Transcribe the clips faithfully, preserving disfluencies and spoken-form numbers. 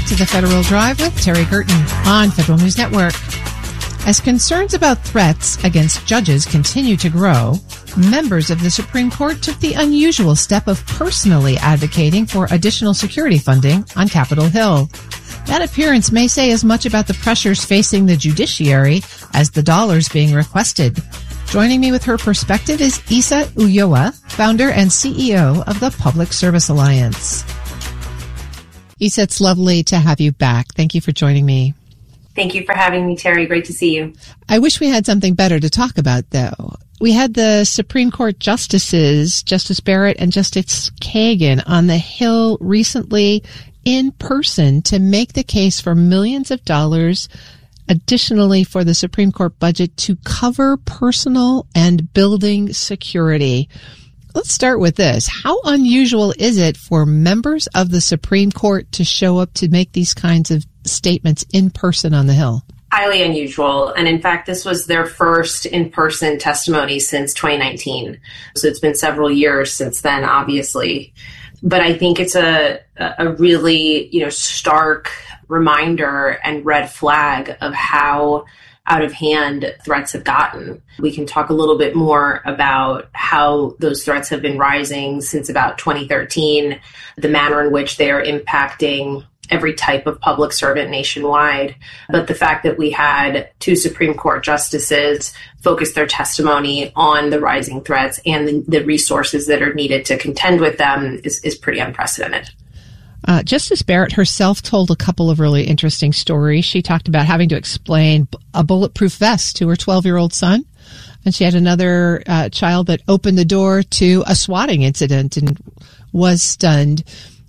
to the Federal Drive with Terry Gerton on Federal News Network. As concerns about threats against judges continue to grow, members of the Supreme Court took the unusual step of personally advocating for additional security funding on Capitol Hill. That appearance may say as much about the pressures facing the judiciary as the dollars being requested. Joining me with her perspective is Isa Ulloa, founder and C E O of the Public Service Alliance. Isa, it's lovely to have you back. Thank you for joining me. Thank you for having me, Terry. Great to see you. I wish we had something better to talk about, though. We had the Supreme Court justices, Justice Barrett and Justice Kagan, on the Hill recently in person to make the case for millions of dollars additionally for the Supreme Court budget to cover personal and building security. Let's start with this. How unusual is it for members of the Supreme Court to show up to make these kinds of statements in person on the Hill? Highly unusual. And in fact, this was their first in-person testimony since twenty nineteen. So it's been several years since then, obviously. But I think it's a, a really, you know, stark reminder and red flag of how out of hand threats have gotten. We can talk a little bit more about how those threats have been rising since about twenty thirteen, the manner in which they are impacting every type of public servant nationwide. But the fact that we had two Supreme Court justices focus their testimony on the rising threats and the, the resources that are needed to contend with them is, is pretty unprecedented. Uh, Justice Barrett herself told a couple of really interesting stories. She talked about having to explain a bulletproof vest to her twelve-year-old son. And she had another uh, child that opened the door to a swatting incident and was stunned.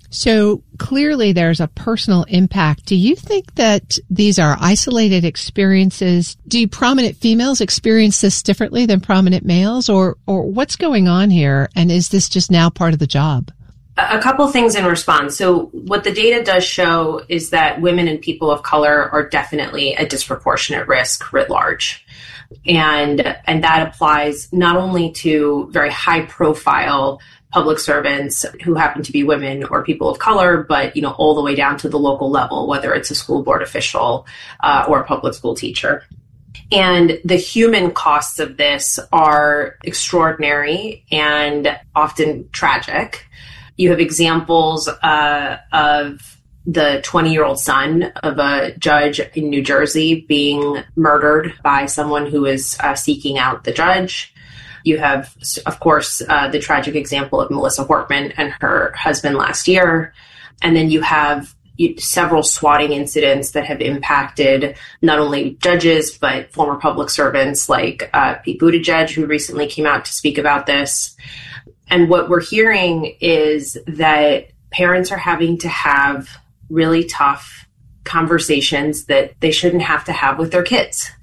So clearly there's a personal impact. Do you think that these are isolated experiences? Do prominent females experience this differently than prominent males? Or, or what's going on here? And is this just now part of the job? A couple things in response. So what the data does show is that women and people of color are definitely at disproportionate risk writ large. And, and that applies not only to very high profile public servants who happen to be women or people of color, but, you know, all the way down to the local level, whether it's a school board official uh, or a public school teacher. And the human costs of this are extraordinary and often tragic. You have examples uh, of the twenty-year-old son of a judge in New Jersey being murdered by someone who is uh, seeking out the judge. You have, of course, uh, the tragic example of Melissa Hortman and her husband last year. And then you have several swatting incidents that have impacted not only judges, but former public servants like uh, Pete Buttigieg, who recently came out to speak about this. And what we're hearing is that parents are having to have really tough conversations that they shouldn't have to have with their kids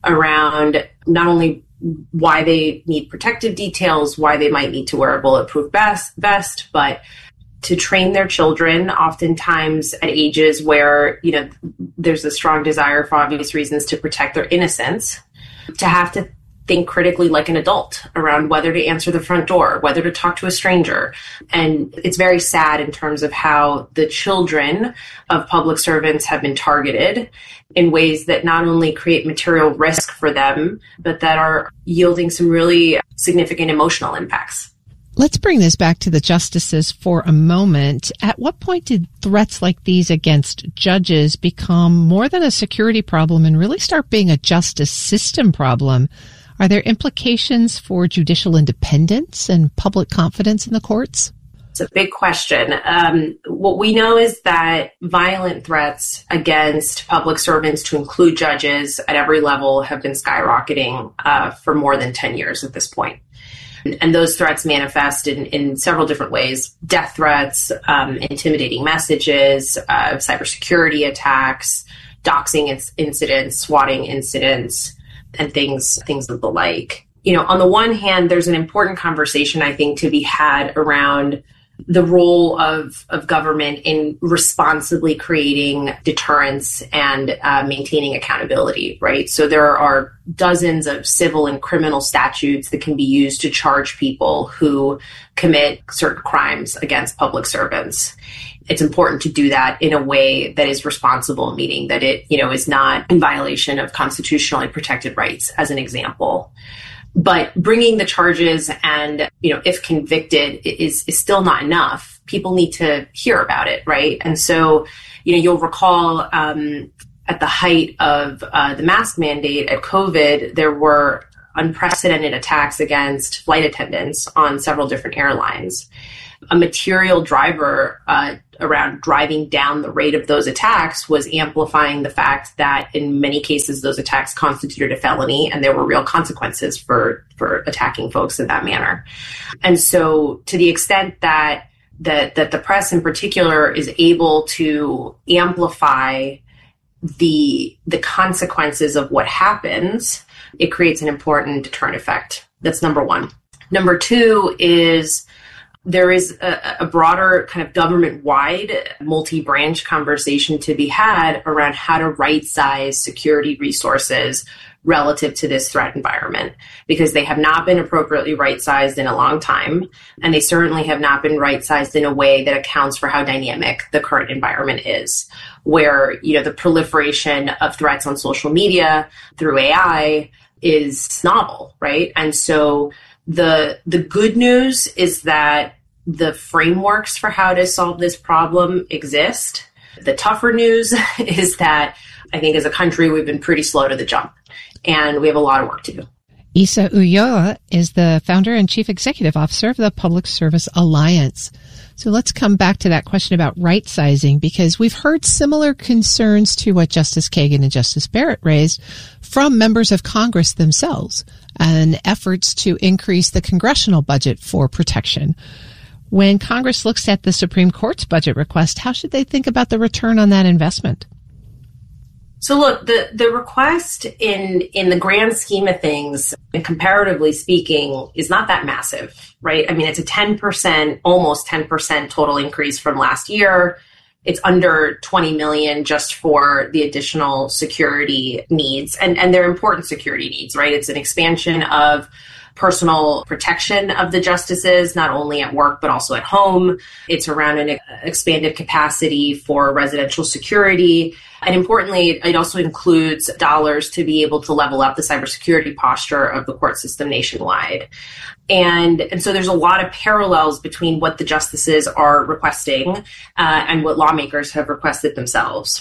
around not only why they need protective details, why they might need to wear a bulletproof vest, vest, but to train their children, oftentimes at ages where, you know, there's a strong desire for obvious reasons to protect their innocence, to have to think critically like an adult around whether to answer the front door, whether to talk to a stranger. And it's very sad in terms of how the children of public servants have been targeted in ways that not only create material risk for them, but that are yielding some really significant emotional impacts. Let's bring this back to the justices for a moment. At what point did threats like these against judges become more than a security problem and really start being a justice system problem? Are there implications for judicial independence and public confidence in the courts? It's a big question. Um, what we know is that violent threats against public servants, to include judges at every level, have been skyrocketing uh, for more than ten years at this point. And those threats manifest in, in several different ways: death threats, um, intimidating messages, uh, cybersecurity attacks, doxing incidents, swatting incidents, and things, things of the like. You know, on the one hand, there's an important conversation, I think, to be had around the role of, of government in responsibly creating deterrence and uh, maintaining accountability, right? So there are dozens of civil and criminal statutes that can be used to charge people who commit certain crimes against public servants. it's important to do that in a way that is responsible, meaning that it, you know, is not in violation of constitutionally protected rights, as an example. But bringing the charges and, you know, if convicted is, is still not enough. People need to hear about it, right? And so, you know, you'll recall um, at the height of uh, the mask mandate at COVID, there were unprecedented attacks against flight attendants on several different airlines. A material driver uh, around driving down the rate of those attacks was amplifying the fact that in many cases those attacks constituted a felony and there were real consequences for, for attacking folks in that manner. And so to the extent that, that, that the press in particular is able to amplify the, the consequences of what happens, it creates an important deterrent effect. That's number one. Number two is there is a, a broader kind of government-wide multi-branch conversation to be had around how to right-size security resources relative to this threat environment, because they have not been appropriately right-sized in a long time, and they certainly have not been right-sized in a way that accounts for how dynamic the current environment is, where, you know, the proliferation of threats on social media through A I is novel, right? And so the the good news is that the frameworks for how to solve this problem exist. The tougher news is that I think as a country, we've been pretty slow to the jump, and we have a lot of work to do. Isa Ulloa is the founder and chief executive officer of the Public Service Alliance. So let's come back to that question about right-sizing, because we've heard similar concerns to what Justice Kagan and Justice Barrett raised from members of Congress themselves and efforts to increase the congressional budget for protection. When Congress looks at the Supreme Court's budget request, how should they think about the return on that investment? So look, the, the request in, in the grand scheme of things, and comparatively speaking, is not that massive, right? I mean, it's a ten percent, almost ten percent total increase from last year. It's under twenty million just for the additional security needs, and, and they're important security needs, right? It's an expansion of personal protection of the justices, not only at work, but also at home. It's around an expanded capacity for residential security. And importantly, it also includes dollars to be able to level up the cybersecurity posture of the court system nationwide. And, and so there's a lot of parallels between what the justices are requesting uh, and what lawmakers have requested themselves.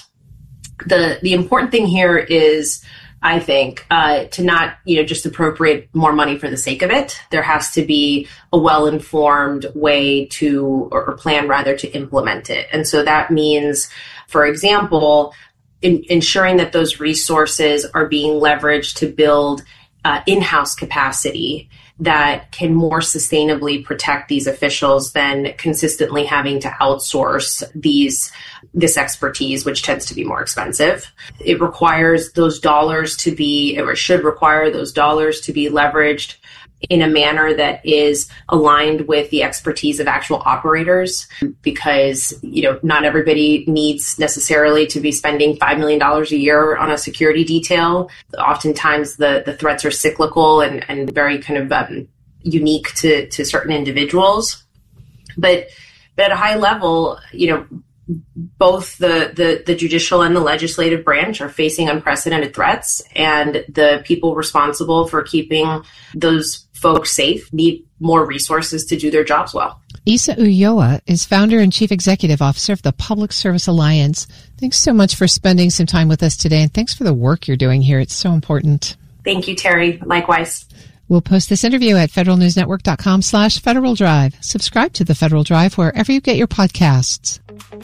The, the important thing here is, I think, uh, to not, you know, just appropriate more money for the sake of it. There has to be a well-informed way to, or, or plan rather, to implement it. And so that means, for example, in, ensuring that those resources are being leveraged to build uh, in-house capacity that can more sustainably protect these officials than consistently having to outsource these this expertise, which tends to be more expensive. It requires those dollars to be, or should require those dollars to be leveraged in a manner that is aligned with the expertise of actual operators, because, you know, not everybody needs necessarily to be spending five million dollars a year on a security detail. Oftentimes the, the threats are cyclical and, and very kind of um, unique to, to certain individuals. But, but at a high level, you know, both the, the, the judicial and the legislative branch are facing unprecedented threats, and the people responsible for keeping those folks safe need more resources to do their jobs well. Isa Ulloa is founder and chief executive officer of the Public Service Alliance. Thanks so much for spending some time with us today, and thanks for the work you're doing here. It's so important. Thank you, Terry. Likewise. We'll post this interview at federalnewsnetwork.com slash Federal Drive. Subscribe to the Federal Drive wherever you get your podcasts.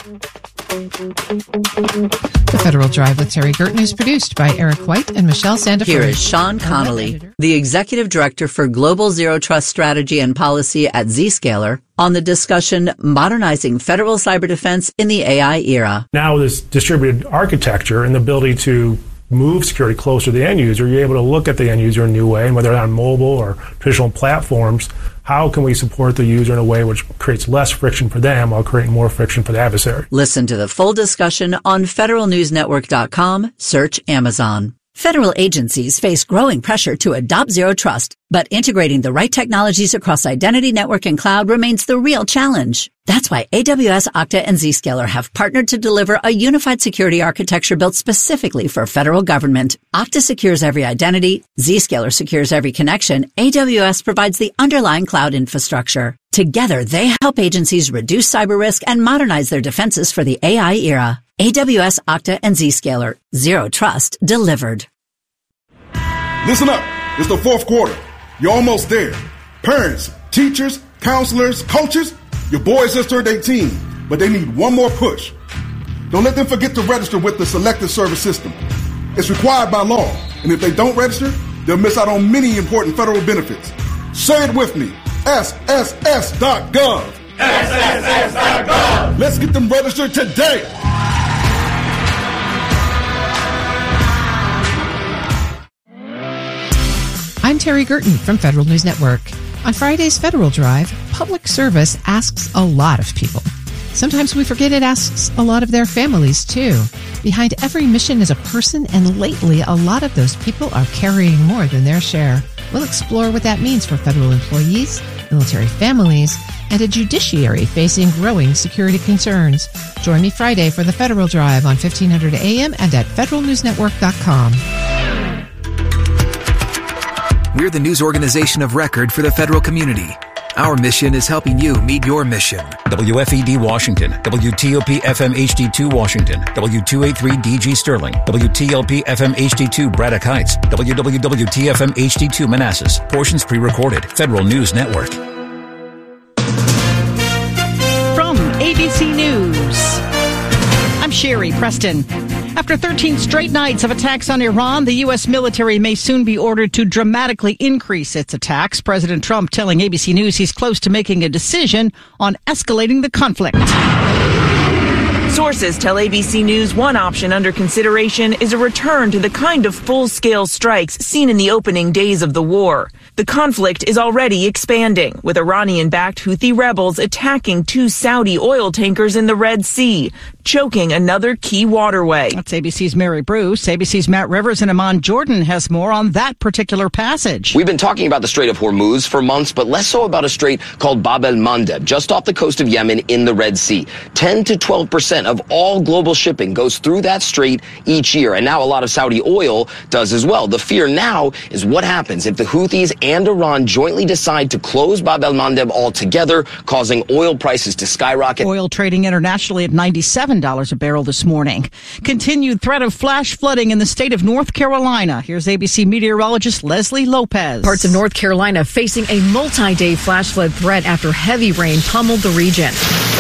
The Federal Drive with Terry Gerton is produced by Eric White and Michelle Sandefur. Here is Sean Connolly, the Executive Director for Global Zero Trust Strategy and Policy at Zscaler, on the discussion Modernizing Federal Cyber Defense in the A I Era. Now this distributed architecture and the ability to move security closer to the end user, you're able to look at the end user in a new way, and whether on mobile or traditional platforms, how can we support the user in a way which creates less friction for them while creating more friction for the adversary? Listen to the full discussion on federal news network dot com. Search Amazon. Federal agencies face growing pressure to adopt Zero Trust, but integrating the right technologies across identity, network, and cloud remains the real challenge. That's why A W S, Okta, and Zscaler have partnered to deliver a unified security architecture built specifically for federal government. Okta secures every identity, Zscaler secures every connection, A W S provides the underlying cloud infrastructure. Together, they help agencies reduce cyber risk and modernize their defenses for the A I era. A W S, Okta, and Zscaler. Zero Trust delivered. Listen up. It's the fourth quarter. You're almost there. Parents, teachers, counselors, coaches, your boys just turned eighteen, but they need one more push. Don't let them forget to register with the Selective Service System. It's required by law, and if they don't register, they'll miss out on many important federal benefits. Say it with me. S S S dot gov. S S S dot gov. Let's get them registered today. I'm Terry Gerton from Federal News Network. On Friday's Federal Drive, public service asks a lot of people. Sometimes we forget it asks a lot of their families, too. Behind every mission is a person, and lately a lot of those people are carrying more than their share. We'll explore what that means for federal employees, military families, and a judiciary facing growing security concerns. Join me Friday for the Federal Drive on fifteen hundred A M and at federal news network dot com. We're the news organization of record for the federal community. Our mission is helping you meet your mission. W F E D Washington, W T O P F M H D two Washington, W two eighty-three D G Sterling, W T L P F M H D two Braddock Heights, W W W T F M H D two Manassas. Portions pre-recorded. Federal News Network. From A B C News, I'm Sherry Preston. After thirteen straight nights of attacks on Iran, the U S military may soon be ordered to dramatically increase its attacks. President Trump telling A B C News he's close to making a decision on escalating the conflict. Sources tell A B C News one option under consideration is a return to the kind of full-scale strikes seen in the opening days of the war. The conflict is already expanding, with Iranian-backed Houthi rebels attacking two Saudi oil tankers in the Red Sea, choking another key waterway. That's A B C's Mary Bruce. A B C's Matt Rivers in Amman, Jordan has more on that particular passage. We've been talking about the Strait of Hormuz for months, but less so about a strait called Bab el-Mandeb, just off the coast of Yemen in the Red Sea. ten to twelve percent of all global shipping goes through that strait each year, and now a lot of Saudi oil does as well. The fear now is what happens if the Houthis and Iran jointly decide to close Bab el-Mandeb altogether, causing oil prices to skyrocket. Oil trading internationally at ninety-seven dollars a barrel this morning. Continued threat of flash flooding in the state of North Carolina. Here's A B C meteorologist Leslie Lopez. Parts of North Carolina facing a multi-day flash flood threat after heavy rain pummeled the region.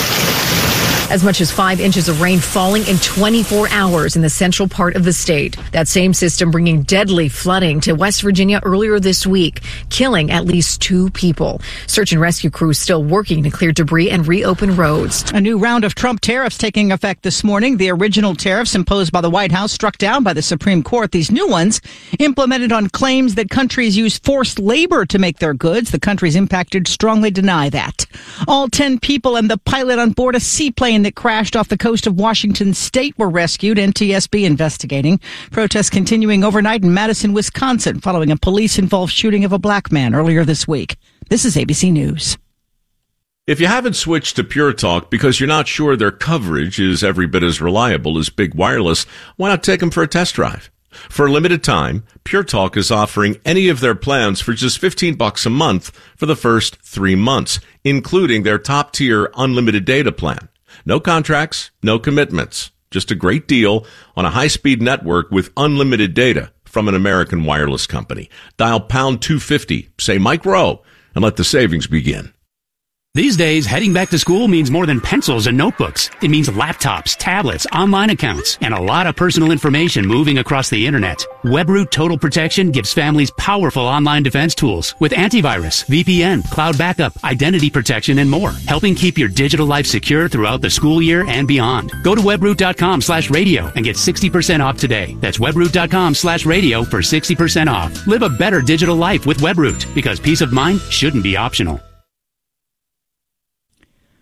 As much as five inches of rain falling in twenty-four hours in the central part of the state. That same system bringing deadly flooding to West Virginia earlier this week, killing at least two people. Search and rescue crews still working to clear debris and reopen roads. A new round of Trump tariffs taking effect this morning. The original tariffs imposed by the White House struck down by the Supreme Court. These new ones implemented on claims that countries use forced labor to make their goods. The countries impacted strongly deny that. All ten people and the pilot on board a seaplane that crashed off the coast of Washington state were rescued. N T S B investigating. Protests continuing overnight in Madison, Wisconsin, following a police-involved shooting of a black man earlier this week. This is A B C News. If you haven't switched to Pure Talk because you're not sure their coverage is every bit as reliable as Big Wireless, why not take them for a test drive? For a limited time, Pure Talk is offering any of their plans for just fifteen bucks a month for the first three months, including their top-tier unlimited data plan. No contracts, no commitments. Just a great deal on a high-speed network with unlimited data from an American wireless company. Dial pound two fifty, say Mike Rowe, and let the savings begin. These days, heading back to school means more than pencils and notebooks. It means laptops, tablets, online accounts, and a lot of personal information moving across the internet. WebRoot Total Protection gives families powerful online defense tools with antivirus, V P N, cloud backup, identity protection, and more, helping keep your digital life secure throughout the school year and beyond. Go to webroot.com slash radio and get sixty percent off today. That's webroot.com slash radio for sixty percent off. Live a better digital life with WebRoot, because peace of mind shouldn't be optional.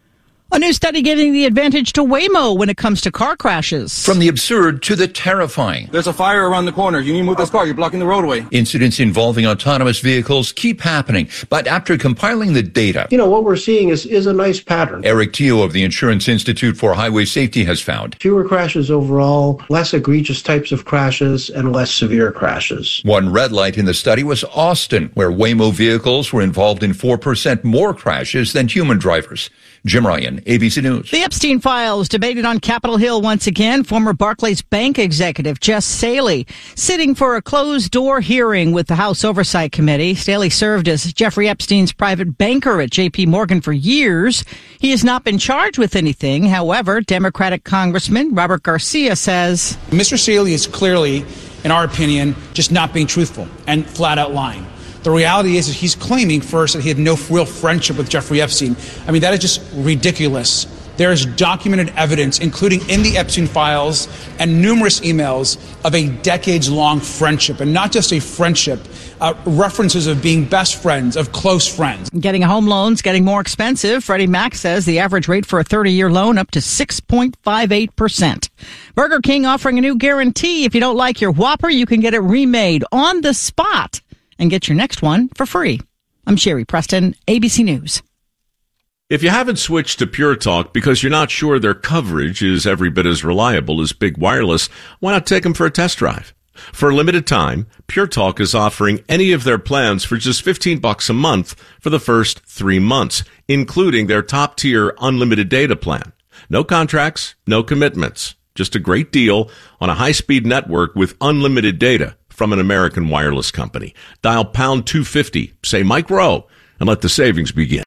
A new study giving the advantage to Waymo when it comes to car crashes. From the absurd to the terrifying. There's a fire around the corner. You need to move this car. You're blocking the roadway. Incidents involving autonomous vehicles keep happening. But after compiling the data, you know, what we're seeing is, is a nice pattern. Eric Teo of the Insurance Institute for Highway Safety has found fewer crashes overall, less egregious types of crashes, and less severe crashes. One red light in the study was Austin, where Waymo vehicles were involved in four percent more crashes than human drivers. Jim Ryan, A B C News. The Epstein files debated on Capitol Hill once again. Former Barclays Bank executive Jess Staley sitting for a closed-door hearing with the House Oversight Committee. Staley served as Jeffrey Epstein's private banker at J P Morgan for years. He has not been charged with anything. However, Democratic Congressman Robert Garcia says Mister Staley is clearly, in our opinion, just not being truthful and flat-out lying. The reality is that he's claiming first that he had no real friendship with Jeffrey Epstein. I mean, that is just ridiculous. There is documented evidence, including in the Epstein files and numerous emails, of a decades-long friendship, and not just a friendship, uh, references of being best friends, of close friends. Getting a home loan's getting more expensive. Freddie Mac says the average rate for a thirty-year loan up to six point five eight percent. Burger King offering a new guarantee. If you don't like your Whopper, you can get it remade on the spot and get your next one for free. I'm Sherry Preston, A B C News. If you haven't switched to Pure Talk because you're not sure their coverage is every bit as reliable as Big Wireless, why not take them for a test drive? For a limited time, Pure Talk is offering any of their plans for just fifteen bucks a month for the first three months, including their top-tier unlimited data plan. No contracts, no commitments. Just a great deal on a high-speed network with unlimited data from an American wireless company. Dial pound two fifty, say Mike Rowe, and let the savings begin.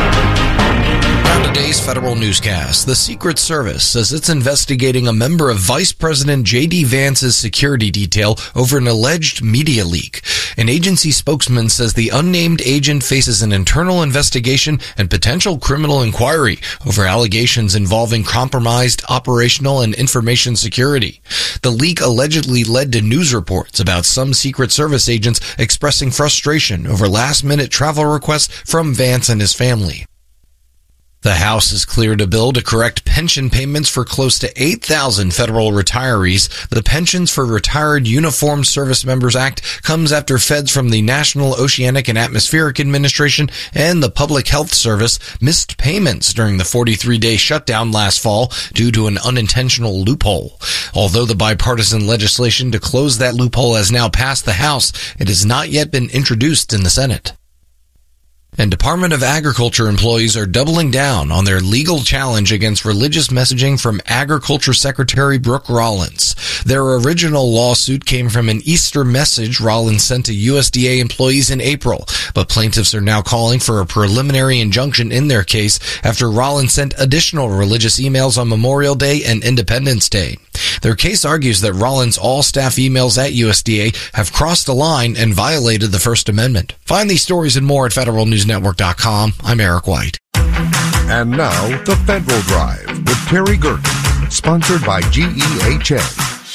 Today's federal newscast, the Secret Service says it's investigating a member of Vice President J D Vance's security detail over an alleged media leak. An agency spokesman says the unnamed agent faces an internal investigation and potential criminal inquiry over allegations involving compromised operational and information security. The leak allegedly led to news reports about some Secret Service agents expressing frustration over last-minute travel requests from Vance and his family. The House has cleared a bill to correct pension payments for close to eight thousand federal retirees. The Pensions for Retired Uniformed Service Members Act comes after feds from the National Oceanic and Atmospheric Administration and the Public Health Service missed payments during the forty-three day shutdown last fall due to an unintentional loophole. Although the bipartisan legislation to close that loophole has now passed the House, it has not yet been introduced in the Senate. And Department of Agriculture employees are doubling down on their legal challenge against religious messaging from Agriculture Secretary Brooke Rollins. Their original lawsuit came from an Easter message Rollins sent to U S D A employees in April, but plaintiffs are now calling for a preliminary injunction in their case after Rollins sent additional religious emails on Memorial Day and Independence Day. Their case argues that Rollins' all-staff emails at U S D A have crossed the line and violated the First Amendment. Find these stories and more at federal news network dot com. I'm Eric White. And now, The Federal Drive with Terry Gerken, sponsored by G E H N.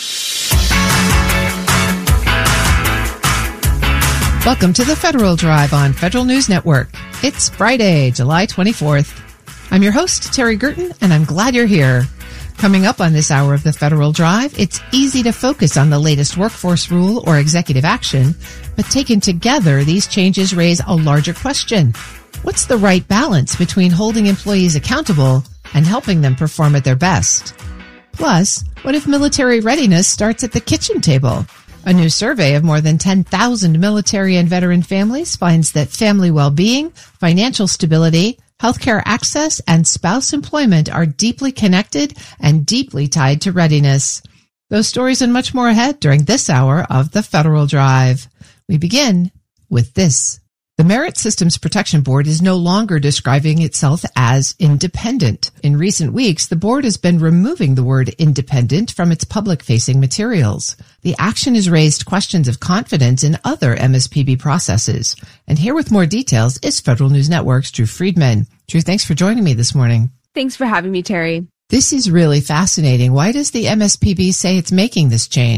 Welcome to The Federal Drive on Federal News Network. It's Friday, July twenty-fourth. I'm your host, Terry Gerten, and I'm glad you're here. Coming up on this hour of the Federal Drive, it's easy to focus on the latest workforce rule or executive action, but taken together, these changes raise a larger question. What's the right balance between holding employees accountable and helping them perform at their best? Plus, what if military readiness starts at the kitchen table? A new survey of more than ten thousand military and veteran families finds that family well-being, financial stability, healthcare access, and spouse employment are deeply connected and deeply tied to readiness. Those stories and much more ahead during this hour of the Federal Drive. We begin with this. The Merit Systems Protection Board is no longer describing itself as independent. In recent weeks, the board has been removing the word independent from its public-facing materials. The action has raised questions of confidence in other M S P B processes. And here with more details is Federal News Network's Drew Friedman. Drew, thanks for joining me this morning. Thanks for having me, Terry. This is really fascinating. Why does the M S P B say it's making this change?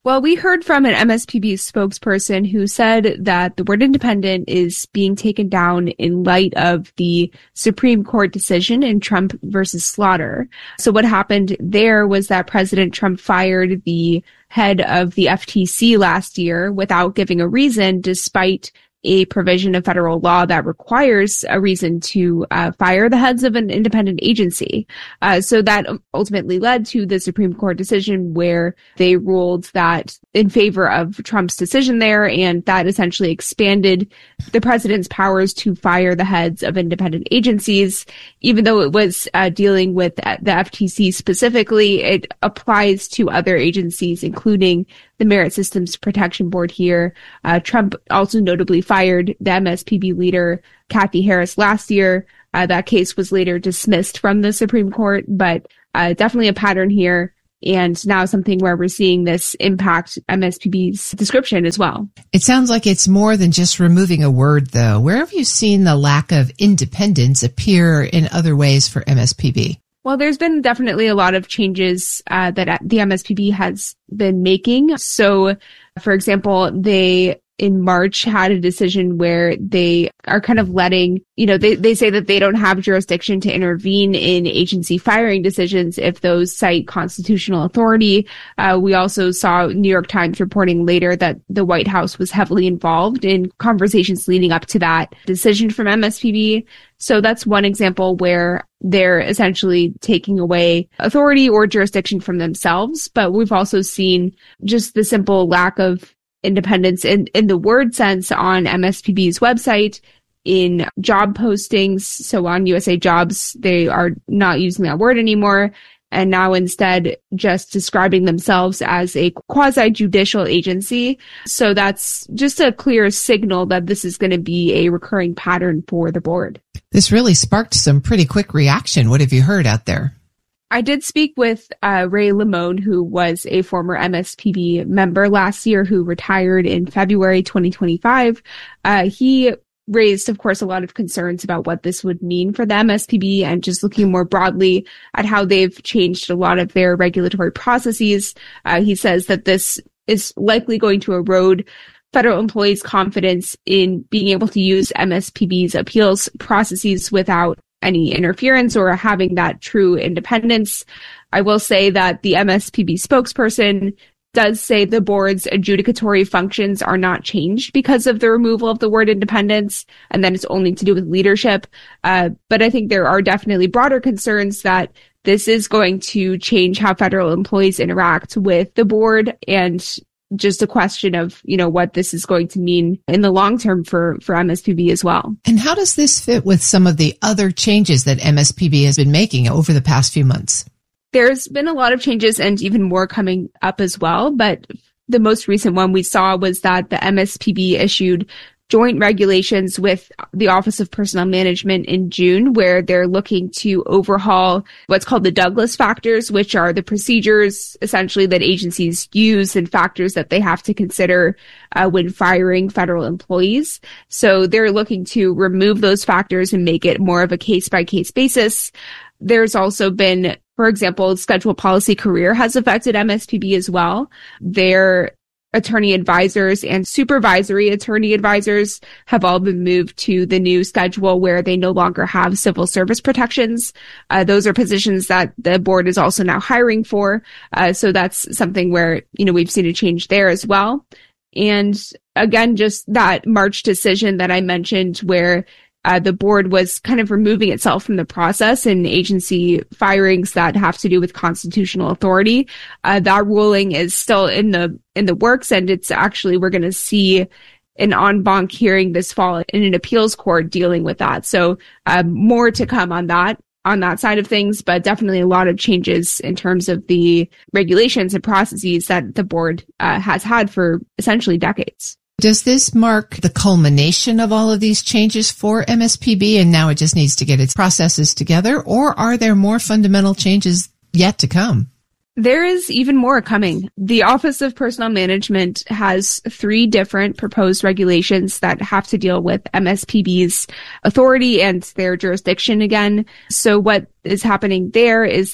Well, we heard from an M S P B spokesperson who said that the word independent is being taken down in light of the Supreme Court decision in Trump versus Slaughter. So what happened there was that President Trump fired the head of the F T C last year without giving a reason, despite a provision of federal law that requires a reason to uh, fire the heads of an independent agency. Uh, so that ultimately led to the Supreme Court decision where they ruled that in favor of Trump's decision there, and that essentially expanded the president's powers to fire the heads of independent agencies. Even though it was uh, dealing with the F T C specifically, it applies to other agencies, including the Merit Systems Protection Board here. Uh, Trump also notably fired the M S P B leader, Kathy Harris, last year. Uh, that case was later dismissed from the Supreme Court, but uh, definitely a pattern here. And now something where we're seeing this impact M S P B's description as well. It sounds like it's more than just removing a word, though. Where have you seen the lack of independence appear in other ways for M S P B? Well, there's been definitely a lot of changes uh, that the M S P B has been making. So, for example, they in March had a decision where they are kind of letting, you know, they, they say that they don't have jurisdiction to intervene in agency firing decisions if those cite constitutional authority. Uh, we also saw New York Times reporting later that the White House was heavily involved in conversations leading up to that decision from M S P B. So that's one example where they're essentially taking away authority or jurisdiction from themselves. But we've also seen just the simple lack of independence in, in the word sense on M S P B's website, in job postings. So on U S A Jobs, they are not using that word anymore, and now instead just describing themselves as a quasi-judicial agency. So that's just a clear signal that this is going to be a recurring pattern for the board. This really sparked some pretty quick reaction. What have you heard out there? I did speak with uh, Ray Limon, who was a former M S P B member last year who retired in February twenty twenty-five. Uh, he raised, of course, a lot of concerns about what this would mean for the M S P B and just looking more broadly at how they've changed a lot of their regulatory processes. Uh, he says that this is likely going to erode federal employees' confidence in being able to use M S P B's appeals processes without any interference or having that true independence. I will say that the M S P B spokesperson does say the board's adjudicatory functions are not changed because of the removal of the word independence, and then it's only to do with leadership. Uh, but I think there are definitely broader concerns that this is going to change how federal employees interact with the board, and just a question of, you know, what this is going to mean in the long term for, for M S P B as well. And how does this fit with some of the other changes that M S P B has been making over the past few months? There's been a lot of changes and even more coming up as well. But the most recent one we saw was that the M S P B issued joint regulations with the Office of Personnel Management in June, where they're looking to overhaul what's called the Douglas factors, which are the procedures essentially that agencies use and factors that they have to consider uh, when firing federal employees. So they're looking to remove those factors and make it more of a case-by-case basis. There's also been, for example, schedule policy career has affected M S P B as well. Their attorney advisors and supervisory attorney advisors have all been moved to the new schedule where they no longer have civil service protections. Uh, those are positions that the board is also now hiring for. Uh, so that's something where, you know, we've seen a change there as well. And again, just that March decision that I mentioned where Uh, the board was kind of removing itself from the process in agency firings that have to do with constitutional authority. Uh, that ruling is still in the in the works, and it's actually, we're going to see an en banc hearing this fall in an appeals court dealing with that. So uh, more to come on that on that side of things, but definitely a lot of changes in terms of the regulations and processes that the board uh, has had for essentially decades. Does this mark the culmination of all of these changes for M S P B and now it just needs to get its processes together, or are there more fundamental changes yet to come? There is even more coming. The Office of Personnel Management has three different proposed regulations that have to deal with M S P B's authority and their jurisdiction again. So what is happening there is that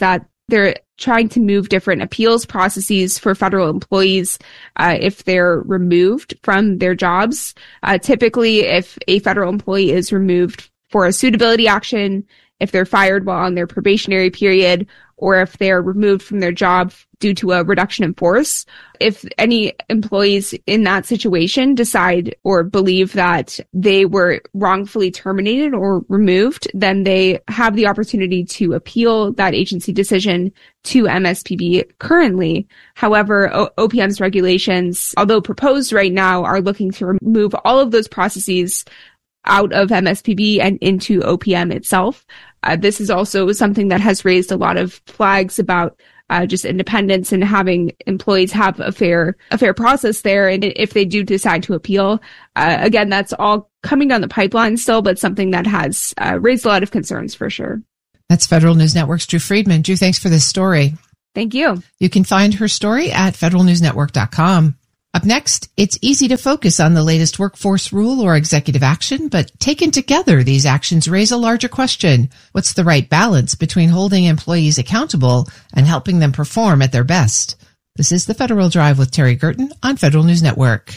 They're trying to move different appeals processes for federal employees uh, if they're removed from their jobs. Uh, typically, if a federal employee is removed for a suitability action, if they're fired while on their probationary period, or if they're removed from their job due to a reduction in force. If any employees in that situation decide or believe that they were wrongfully terminated or removed, then they have the opportunity to appeal that agency decision to M S P B currently. However, o- O P M's regulations, although proposed right now, are looking to remove all of those processes out of M S P B and into O P M itself. Uh, this is also something that has raised a lot of flags about uh, just independence and having employees have a fair a fair process there. And if they do decide to appeal, uh, again, that's all coming down the pipeline still, but something that has uh, raised a lot of concerns for sure. That's Federal News Network's Drew Friedman. Drew, thanks for this story. Thank you. You can find her story at federal news network dot com. Up next, it's easy to focus on the latest workforce rule or executive action, but taken together, these actions raise a larger question. What's the right balance between holding employees accountable and helping them perform at their best? This is the Federal Drive with Terry Gerton on Federal News Network.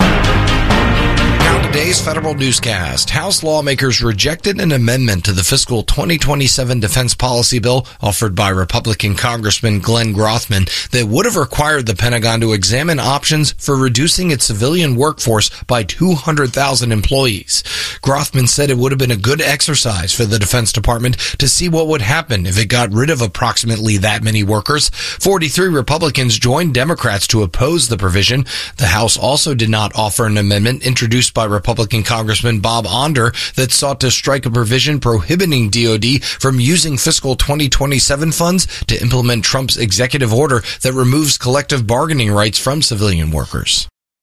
Now today's Federal Newscast. House lawmakers rejected an amendment to the fiscal twenty twenty-seven defense policy bill offered by Republican Congressman Glenn Grothman that would have required the Pentagon to examine options for reducing its civilian workforce by two hundred thousand employees. Grothman said it would have been a good exercise for the Defense Department to see what would happen if it got rid of approximately that many workers. forty-three Republicans joined Democrats to oppose the provision. The House also did not offer an amendment introduced by Republican Congressman Bob Onder that sought to strike a provision prohibiting D O D from using fiscal twenty twenty-seven funds to implement Trump's executive order that removes collective bargaining rights from civilian workers.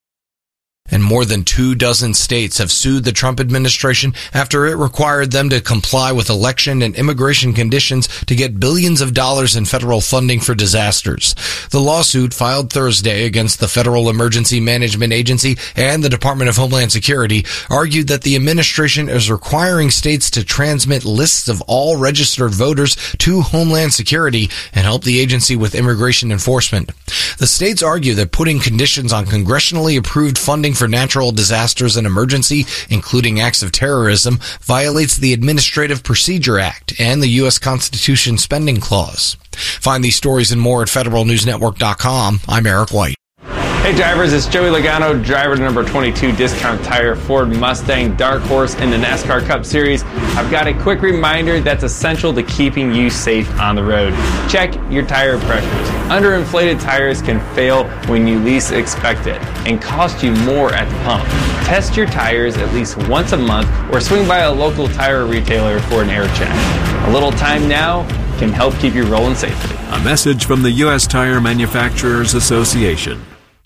And more than two dozen states have sued the Trump administration after it required them to comply with election and immigration conditions to get billions of dollars in federal funding for disasters. The lawsuit, filed Thursday against the Federal Emergency Management Agency and the Department of Homeland Security, argued that the administration is requiring states to transmit lists of all registered voters to Homeland Security and help the agency with immigration enforcement. The states argue that putting conditions on congressionally approved funding for natural disasters and emergency, including acts of terrorism, violates the Administrative Procedure Act and the U S Constitution Spending Clause. Find these stories and more at federal news network dot com. I'm Eric White. Hey drivers, it's Joey Logano, driver to number twenty-two Discount Tire Ford Mustang Dark Horse in the NASCAR Cup Series. I've got a quick reminder that's essential to keeping you safe on the road. Check your tire pressures. Underinflated tires can fail when you least expect it and cost you more at the pump. Test your tires at least once a month or swing by a local tire retailer for an air check. A little time now can help keep you rolling safely. A message from the U S Tire Manufacturers Association.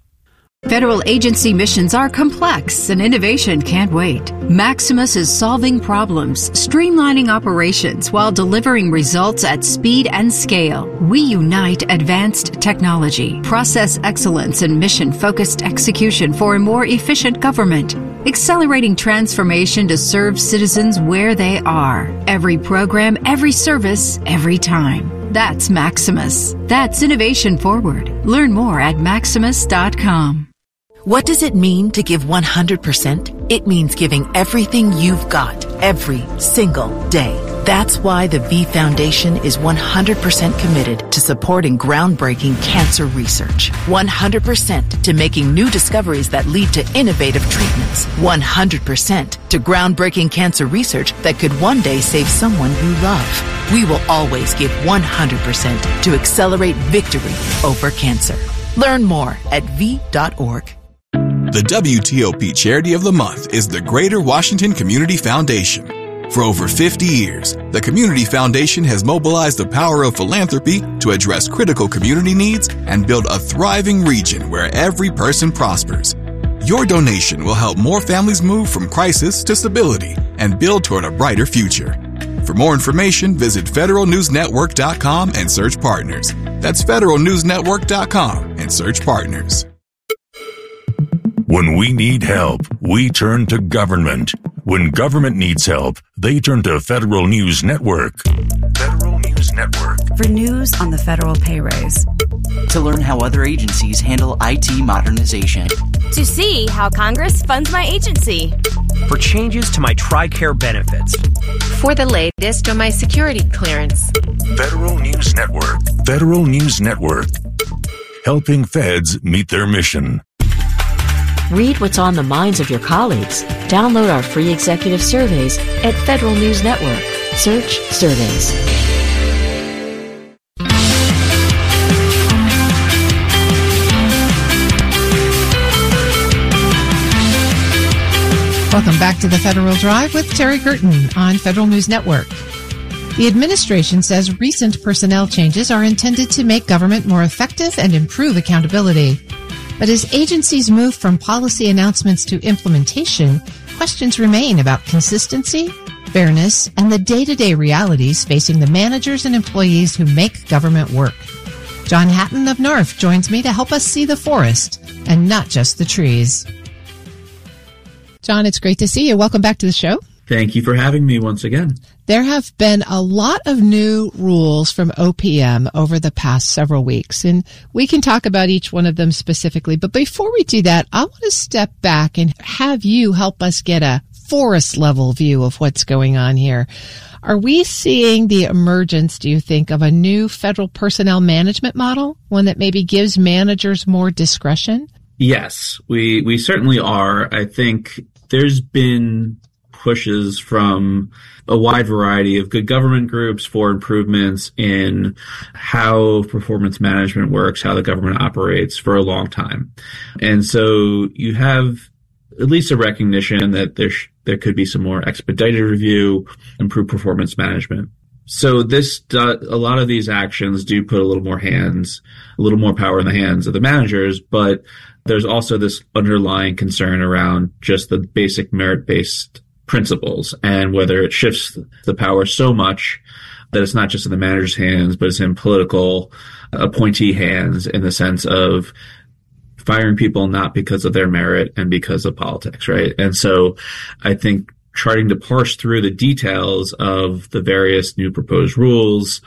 Federal agency missions are complex and innovation can't wait. Maximus is solving problems, streamlining operations while delivering results at speed and scale. We unite advanced technology, process excellence, and mission-focused execution for a more efficient government, accelerating transformation to serve citizens where they are. Every program, every service, every time. That's Maximus. That's innovation forward. Learn more at maximus dot com. What does it mean to give one hundred percent? It means giving everything you've got every single day. That's why the V Foundation is one hundred percent committed to supporting groundbreaking cancer research. one hundred percent to making new discoveries that lead to innovative treatments. one hundred percent to groundbreaking cancer research that could one day save someone you love. We will always give one hundred percent to accelerate victory over cancer. Learn more at v dot org. The W T O P Charity of the Month is the Greater Washington Community Foundation. For over fifty years, the Community Foundation has mobilized the power of philanthropy to address critical community needs and build a thriving region where every person prospers. Your donation will help more families move from crisis to stability and build toward a brighter future. For more information, visit federal news network dot com and search partners. That's federal news network dot com and search partners. When we need help, we turn to government. When government needs help, they turn to Federal News Network. Federal News News Network. For news on the federal pay raise. To learn how other agencies handle I T modernization. To see how Congress funds my agency. For changes to my TRICARE benefits. For the latest on my security clearance. Federal News Network. Federal News Network. Helping feds meet their mission. Read what's on the minds of your colleagues. Download our free executive surveys at Federal News Network. Search surveys. Welcome back to the Federal Drive with Terry Gerton on Federal News Network. The administration says recent personnel changes are intended to make government more effective and improve accountability. But as agencies move from policy announcements to implementation, questions remain about consistency, fairness, and the day-to-day realities facing the managers and employees who make government work. John Hatton of N A R F joins me to help us see the forest and not just the trees. John, it's great to see you. Welcome back to the show. Thank you for having me once again. There have been a lot of new rules from O P M over the past several weeks, and we can talk about each one of them specifically. But before we do that, I want to step back and have you help us get a forest level view of what's going on here. Are we seeing the emergence, do you think, of a new federal personnel management model, one that maybe gives managers more discretion? Yes, we, we certainly are. I think there's been pushes from a wide variety of good government groups for improvements in how performance management works, how the government operates for a long time. And so you have at least a recognition that there sh- there could be some more expedited review, improved performance management. So this, do, a lot of these actions do put a little more hands, a little more power in the hands of the managers, but there's also this underlying concern around just the basic merit-based principles and whether it shifts the power so much that it's not just in the manager's hands, but it's in political appointee hands in the sense of firing people not because of their merit and because of politics, right? And so I think trying to parse through the details of the various new proposed rules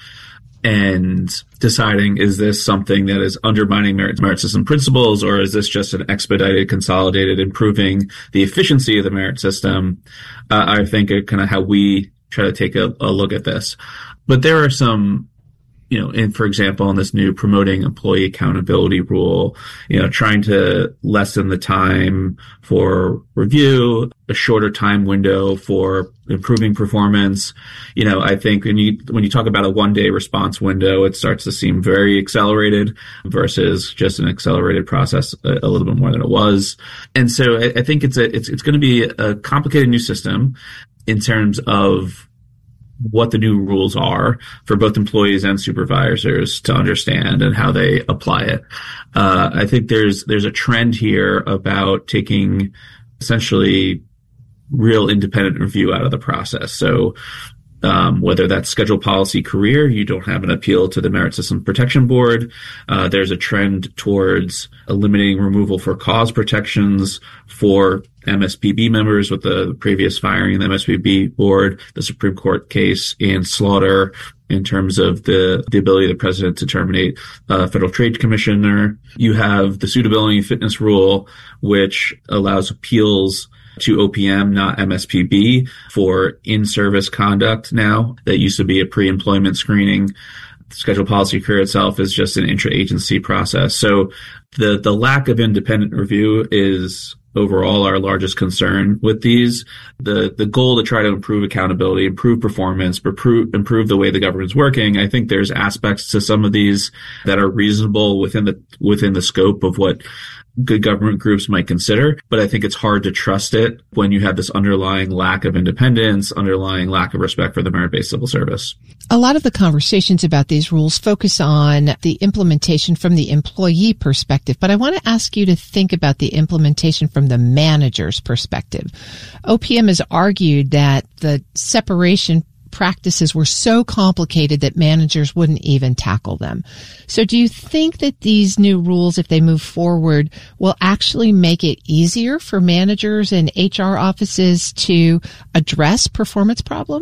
and deciding, is this something that is undermining merit, merit system principles, or is this just an expedited, consolidated, improving the efficiency of the merit system? Uh, I think are kind of how we try to take a, a look at this. But there are some, you know, in, for example, in this new promoting employee accountability rule, you know, trying to lessen the time for review, a shorter time window for improving performance. You know, I think when you, when you talk about a one day response window, it starts to seem very accelerated versus just an accelerated process a, a little bit more than it was. And so I, I think it's a, it's, it's going to be a complicated new system in terms of what the new rules are for both employees and supervisors to understand and how they apply it. Uh, I think there's, there's a trend here about taking essentially real independent review out of the process. So, um, whether that's schedule policy career, you don't have an appeal to the Merit System Protection Board. Uh, there's a trend towards eliminating removal for cause protections for M S P B members with the previous firing in the M S P B board, the Supreme Court case in Slaughter in terms of the, the ability of the president to terminate a federal trade commissioner. You have the suitability and fitness rule, which allows appeals to O P M, not M S P B, for in-service conduct now. That used to be a pre-employment screening. The schedule policy career itself is just an intra-agency process. So the, the lack of independent review is overall our largest concern with these. The the goal to try to improve accountability, improve performance, improve, improve the way the government's working. I think there's aspects to some of these that are reasonable within the within the scope of what good government groups might consider, but I think it's hard to trust it when you have this underlying lack of independence, underlying lack of respect for the merit-based civil service. A lot of the conversations about these rules focus on the implementation from the employee perspective, but I want to ask you to think about the implementation from the manager's perspective. O P M has argued that the separation practices were so complicated that managers wouldn't even tackle them. So do you think that these new rules, if they move forward, will actually make it easier for managers and H R offices to address performance problems?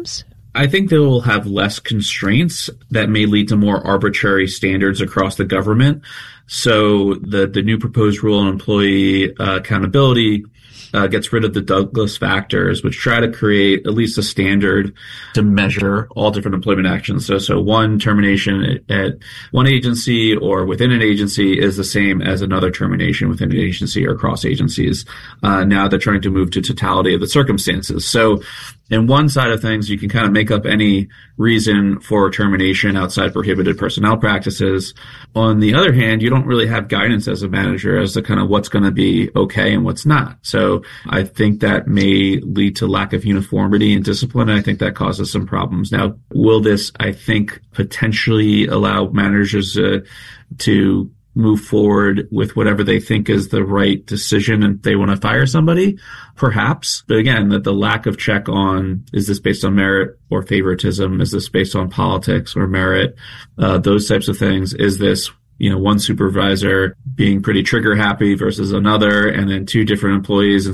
I think they will have less constraints that may lead to more arbitrary standards across the government. So the, the new proposed rule on employee uh, accountability uh, gets rid of the Douglas factors, which try to create at least a standard to measure all different employment actions. So, so one termination at, at one agency or within an agency is the same as another termination within an agency or across agencies. Uh, now they're trying to move to totality of the circumstances. So in one side of things, you can kind of make up any reason for termination outside prohibited personnel practices. On the other hand, you don't really have guidance as a manager as to kind of what's going to be okay and what's not. So I think that may lead to lack of uniformity and discipline. And I think that causes some problems. Now, will this, I think, potentially allow managers uh, to move forward with whatever they think is the right decision and they want to fire somebody? Perhaps. But again, that the lack of check on, is this based on merit or favoritism? Is this based on politics or merit? Uh, those types of things. Is this, you know, one supervisor being pretty trigger happy versus another, and then two different employees